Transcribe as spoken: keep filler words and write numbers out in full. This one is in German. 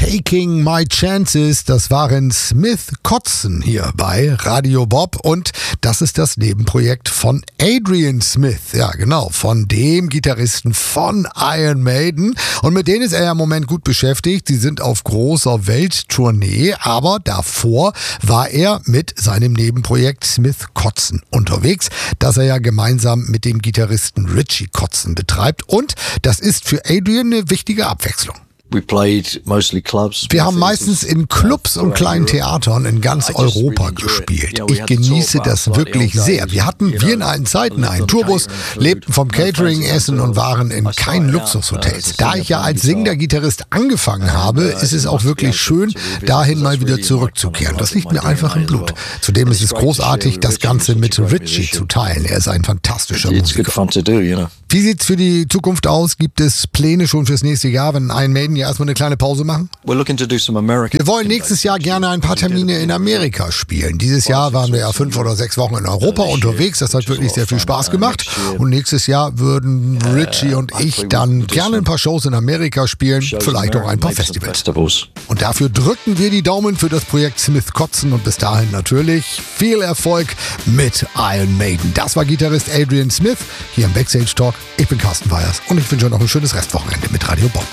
Taking My Chances, das waren Smith Kotzen hier bei Radio Bob und das ist das Nebenprojekt von Adrian Smith, ja genau, von dem Gitarristen von Iron Maiden und mit denen ist er ja im Moment gut beschäftigt, sie sind auf großer Welttournee, aber davor war er mit seinem Nebenprojekt Smith Kotzen unterwegs, das er ja gemeinsam mit dem Gitarristen Richie Kotzen betreibt und das ist für Adrian eine wichtige Abwechslung. Wir haben meistens in Clubs und kleinen Theatern in ganz Europa gespielt. Ich genieße das wirklich sehr. Wir hatten wie in alten Zeiten einen Tourbus, lebten vom Catering, Essen und waren in keinen Luxushotels. Da ich ja als singender Gitarrist angefangen habe, ist es auch wirklich schön, dahin mal wieder zurückzukehren. Das liegt mir einfach im Blut. Zudem ist es großartig, das Ganze mit Richie zu teilen. Er ist ein fantastischer Musiker. Wie sieht's für die Zukunft aus? Gibt es Pläne schon fürs nächste Jahr, wenn Iron Maiden ja erstmal eine kleine Pause machen? Wir wollen nächstes Jahr gerne ein paar Termine in Amerika spielen. Dieses Jahr waren wir ja fünf oder sechs Wochen in Europa unterwegs. Das hat wirklich sehr viel Spaß gemacht. Und nächstes Jahr würden Richie und ich dann gerne ein paar Shows in Amerika spielen, vielleicht auch ein paar Festivals. Und dafür drücken wir die Daumen für das Projekt Smith Kotzen und bis dahin natürlich viel Erfolg mit Iron Maiden. Das war Gitarrist Adrian Smith hier im Backstage Talk. Ich bin Carsten Weyers und ich wünsche euch noch ein schönes Restwochenende mit Radio Bob.